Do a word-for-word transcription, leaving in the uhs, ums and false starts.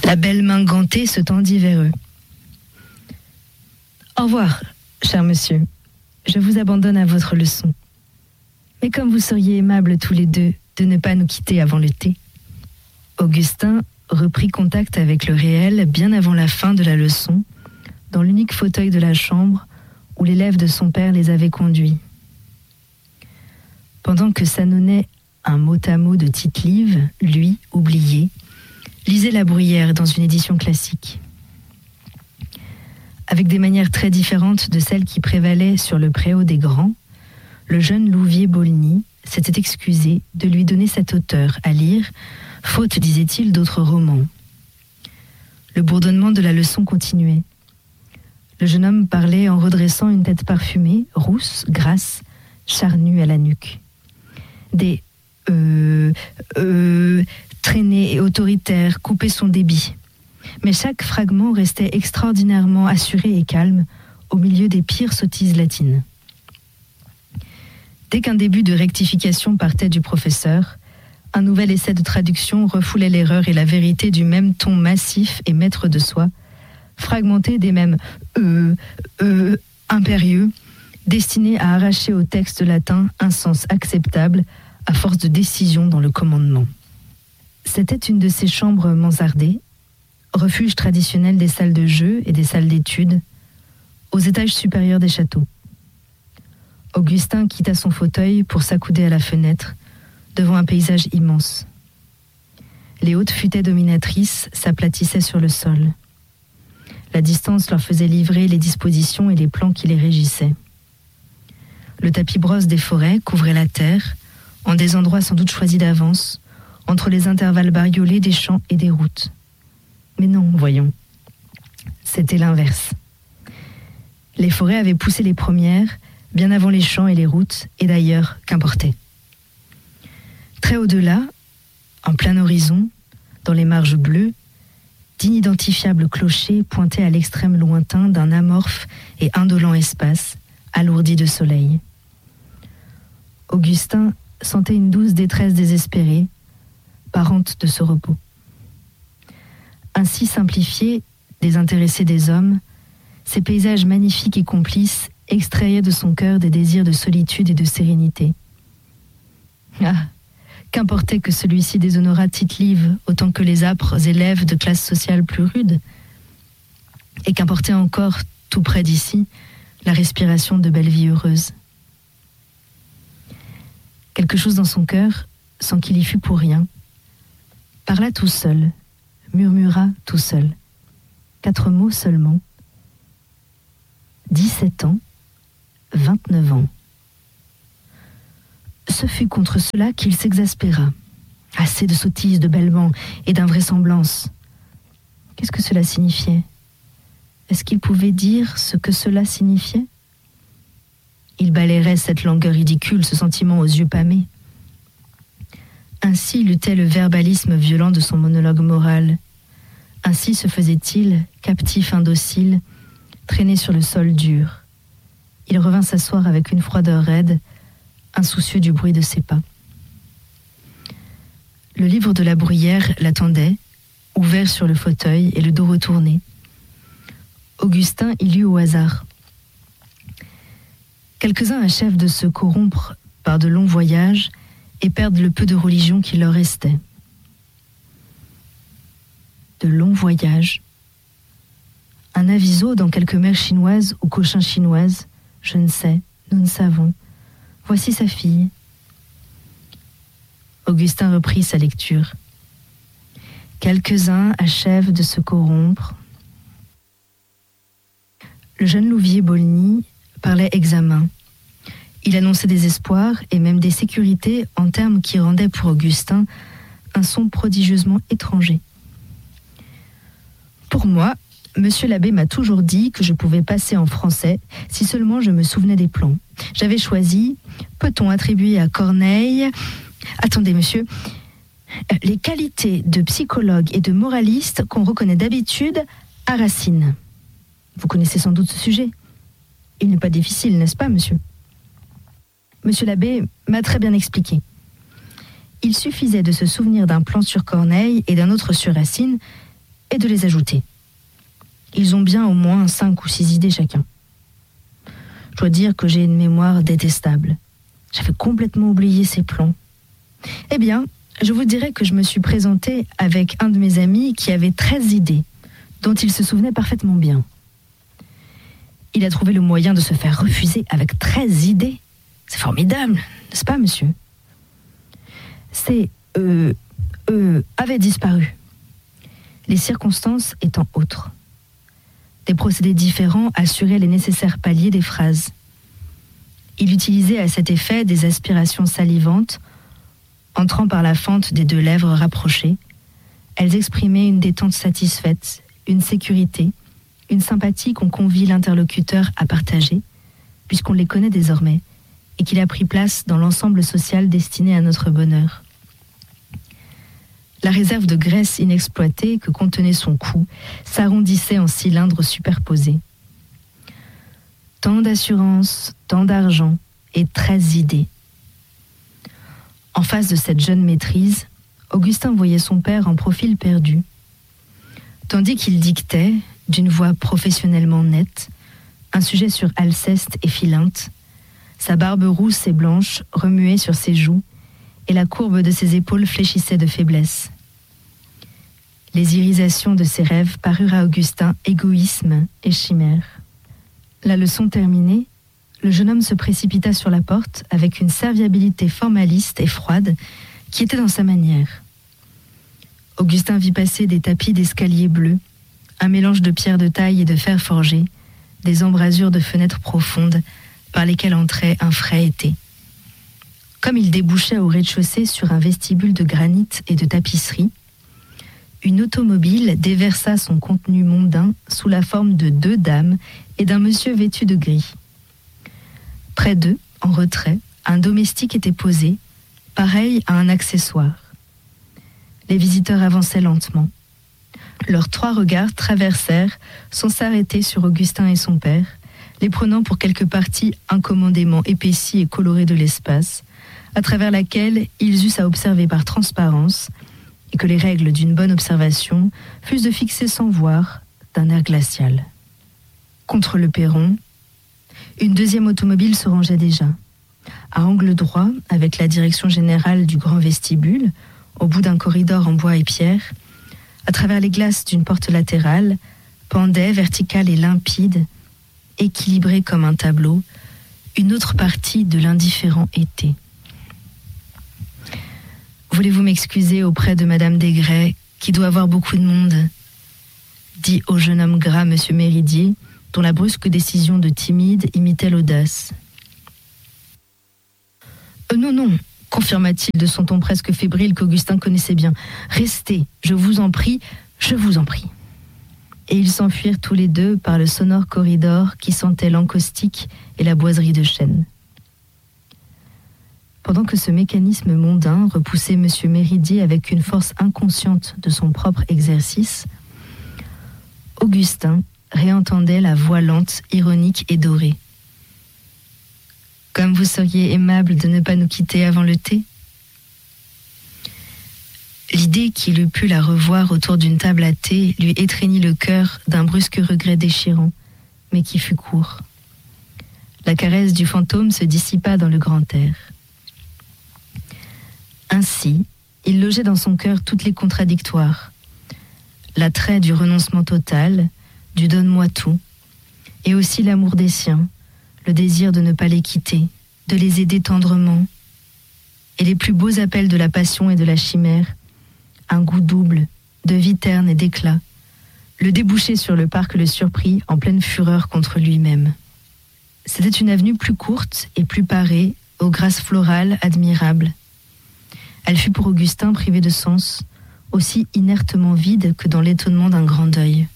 La belle main gantée se tendit vers eux. « Au revoir, cher monsieur. Je vous abandonne à votre leçon. Mais comme vous seriez aimables tous les deux de ne pas nous quitter avant le thé. » Augustin reprit contact avec le réel bien avant la fin de la leçon, dans l'unique fauteuil de la chambre où l'élève de son père les avait conduits. Pendant que s'annonnait un mot à mot de Tite-Live, lui, oublié, lisait La Bruyère dans une édition classique. Avec des manières très différentes de celles qui prévalaient sur le préau des grands, le jeune Louviers-Bolny s'était excusé de lui donner cet auteur à lire, faute, disait-il, d'autres romans. Le bourdonnement de la leçon continuait. Le jeune homme parlait en redressant une tête parfumée, rousse, grasse, charnue à la nuque. Des euh, euh, traînées et autoritaires coupaient son débit. Mais chaque fragment restait extraordinairement assuré et calme au milieu des pires sottises latines. Dès qu'un début de rectification partait du professeur, un nouvel essai de traduction refoulait l'erreur et la vérité du même ton massif et maître de soi, fragmenté des mêmes euh, euh, impérieux, destinés à arracher au texte latin un sens acceptable à force de décision dans le commandement. C'était une de ces chambres mansardées, refuge traditionnel des salles de jeu et des salles d'études, aux étages supérieurs des châteaux. Augustin quitta son fauteuil pour s'accouder à la fenêtre, devant un paysage immense. Les hautes futaies dominatrices s'aplatissaient sur le sol. La distance leur faisait livrer les dispositions et les plans qui les régissaient. Le tapis brosse des forêts couvrait la terre, en des endroits sans doute choisis d'avance, entre les intervalles bariolés des champs et des routes. Mais non, voyons. C'était l'inverse. Les forêts avaient poussé les premières, bien avant les champs et les routes, et d'ailleurs, qu'importait. Très au-delà, en plein horizon, dans les marges bleues, d'inidentifiables clochers pointaient à l'extrême lointain d'un amorphe et indolent espace, alourdi de soleil. Augustin sentait une douce détresse désespérée, parente de ce repos. Ainsi simplifiés, désintéressés des hommes, ces paysages magnifiques et complices extrayaient de son cœur des désirs de solitude et de sérénité. Ah, qu'importait que celui-ci déshonorât Tite-Live autant que les âpres élèves de classes sociales plus rudes, et qu'importait encore, tout près d'ici, la respiration de belles vies heureuses. Quelque chose dans son cœur, sans qu'il y fût pour rien, parla tout seul, murmura tout seul. Quatre mots seulement. Dix-sept ans, vingt-neuf ans. Ce fut contre cela qu'il s'exaspéra. Assez de sottises, de bêlements et d'invraisemblances. Qu'est-ce que cela signifiait? Est-ce qu'il pouvait dire ce que cela signifiait? Il balayerait cette langueur ridicule, ce sentiment aux yeux pâmés. Ainsi luttait le verbalisme violent de son monologue moral. Ainsi se faisait-il, captif indocile, traîné sur le sol dur. Il revint s'asseoir avec une froideur raide, insoucieux du bruit de ses pas. Le livre de La Bruyère l'attendait, ouvert sur le fauteuil et le dos retourné. Augustin y lut au hasard. Quelques-uns achèvent de se corrompre par de longs voyages et perdent le peu de religion qui leur restait. De longs voyages. Un aviso dans quelque mer chinoise ou cochin chinoise, je ne sais, nous ne savons. Voici sa fille. Augustin reprit sa lecture. Quelques-uns achèvent de se corrompre. Le jeune Louviers-Bolny parlait examen. Il annonçait des espoirs et même des sécurités en termes qui rendaient pour Augustin un son prodigieusement étranger. Pour moi, monsieur l'abbé m'a toujours dit que je pouvais passer en français si seulement je me souvenais des plans. J'avais choisi, peut-on attribuer à Corneille... Attendez, monsieur, les qualités de psychologue et de moraliste qu'on reconnaît d'habitude à Racine. Vous connaissez sans doute ce sujet. Il n'est pas difficile, n'est-ce pas, monsieur? Monsieur l'abbé m'a très bien expliqué. Il suffisait de se souvenir d'un plan sur Corneille et d'un autre sur Racine, et de les ajouter. Ils ont bien au moins cinq ou six idées chacun. Je dois dire que j'ai une mémoire détestable. J'avais complètement oublié ces plans. Eh bien, je vous dirais que je me suis présentée avec un de mes amis qui avait treize idées, dont il se souvenait parfaitement bien. Il a trouvé le moyen de se faire refuser avec treize idées. C'est formidable, n'est-ce pas, monsieur ? Ces euh, euh, avaient disparu, les circonstances étant autres. Des procédés différents assuraient les nécessaires paliers des phrases. Il utilisait à cet effet des aspirations salivantes, entrant par la fente des deux lèvres rapprochées. Elles exprimaient une détente satisfaite, une sécurité, une sympathie qu'on convie l'interlocuteur à partager, puisqu'on les connaît désormais, et qu'il a pris place dans l'ensemble social destiné à notre bonheur. La réserve de graisse inexploitée que contenait son cou s'arrondissait en cylindres superposés. Tant d'assurance, tant d'argent et treize idées. En face de cette jeune maîtrise, Augustin voyait son père en profil perdu. Tandis qu'il dictait, d'une voix professionnellement nette, un sujet sur Alceste et Philinte, sa barbe rousse et blanche remuait sur ses joues et la courbe de ses épaules fléchissait de faiblesse. Les irisations de ses rêves parurent à Augustin égoïsme et chimère. La leçon terminée, le jeune homme se précipita sur la porte avec une serviabilité formaliste et froide qui était dans sa manière. Augustin vit passer des tapis d'escalier bleus, un mélange de pierres de taille et de fer forgé, des embrasures de fenêtres profondes par lesquelles entrait un frais été. Comme il débouchait au rez-de-chaussée sur un vestibule de granit et de tapisserie, une automobile déversa son contenu mondain sous la forme de deux dames et d'un monsieur vêtu de gris. Près d'eux, en retrait, un domestique était posé, pareil à un accessoire. Les visiteurs avançaient lentement. Leurs trois regards traversèrent sans s'arrêter sur Augustin et son père, les prenant pour quelque partie incommodément épaissie et colorée de l'espace, à travers laquelle ils eussent à observer par transparence, et que les règles d'une bonne observation fussent de fixer sans voir, d'un air glacial. Contre le perron, une deuxième automobile se rangeait déjà. À angle droit, avec la direction générale du grand vestibule, au bout d'un corridor en bois et pierre, à travers les glaces d'une porte latérale, pendait, verticale et limpide, équilibrée comme un tableau, une autre partie de l'indifférent été. Voulez-vous m'excuser auprès de Madame Desgrais, qui doit avoir beaucoup de monde, dit au jeune homme gras Monsieur Méridier, dont la brusque décision de timide imitait l'audace. Euh, non, non, confirma-t-il de son ton presque fébrile qu'Augustin connaissait bien. Restez, je vous en prie, je vous en prie. Et ils s'enfuirent tous les deux par le sonore corridor qui sentait l'encaustique et la boiserie de chêne. Pendant que ce mécanisme mondain repoussait Monsieur Méridier avec une force inconsciente de son propre exercice, Augustin réentendait la voix lente, ironique et dorée. « Comme vous seriez aimable de ne pas nous quitter avant le thé ?» L'idée qu'il eût pu la revoir autour d'une table à thé lui étreignit le cœur d'un brusque regret déchirant, mais qui fut court. La caresse du fantôme se dissipa dans le grand air. Ainsi, il logeait dans son cœur toutes les contradictoires. L'attrait du renoncement total, du « donne-moi tout », et aussi l'amour des siens, le désir de ne pas les quitter, de les aider tendrement, et les plus beaux appels de la passion et de la chimère, un goût double, de vie terne et d'éclat, le débouché sur le parc le surprit en pleine fureur contre lui-même. C'était une avenue plus courte et plus parée, aux grâces florales admirables. Elle fut pour Augustin privée de sens, aussi inertement vide que dans l'étonnement d'un grand deuil.